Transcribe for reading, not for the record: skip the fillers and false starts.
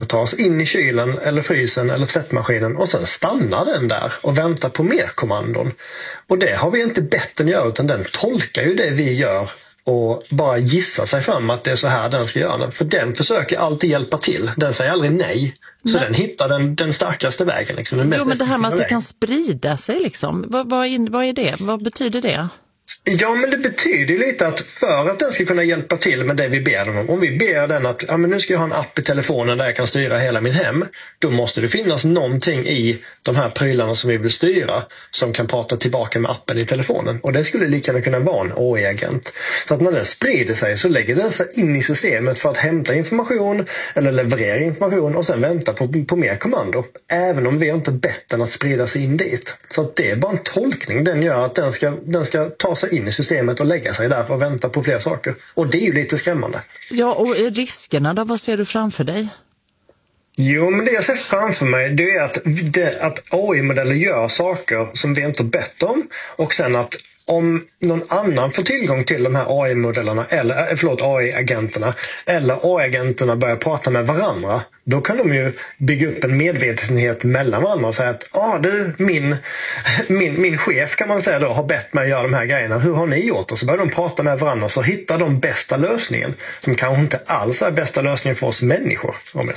återtas in i kylen eller frysen eller tvättmaskinen och sen stannar den där och väntar på mer kommandon. Och det har vi inte bett den göra, utan den tolkar ju det vi gör och bara gissar sig fram att det är så här den ska göra. För den försöker alltid hjälpa till. Den säger aldrig nej. Så den hittar den starkaste vägen. Liksom, den mest men det här med att det vägen. kan sprida sig liksom. Vad är det? Vad betyder det? Ja, men det betyder lite att för att den ska kunna hjälpa till med det vi ber den om vi ber den att men nu ska jag ha en app i telefonen där jag kan styra hela mitt hem, då måste det finnas någonting i de här prylarna som vi vill styra som kan prata tillbaka med appen i telefonen. Och det skulle lika gärna kunna vara en AI-agent. Så att när den sprider sig så lägger den sig in i systemet för att hämta information eller leverera information och sen vänta på mer kommando. Även om vi inte bett den att sprida sig in dit. Så att det är bara en tolkning den gör, att den ska ta sig in i systemet och lägga sig där och vänta på fler saker. Och det är ju lite skrämmande. Ja, och riskerna då, vad ser du framför dig? Jo, men det jag ser framför mig det är att AI-modeller gör saker som vi inte har bett om, och sen att om någon annan får tillgång till de här AI-modellerna eller AI-agenterna eller AI-agenterna börjar prata med varandra, då kan de ju bygga upp en medvetenhet mellan varandra och säga att min chef kan man säga då har bett mig göra de här grejerna. Hur har ni gjort? Och så börjar de prata med varandra och så hittar de bästa lösningen som kanske inte alls är bästa lösningen för oss människor.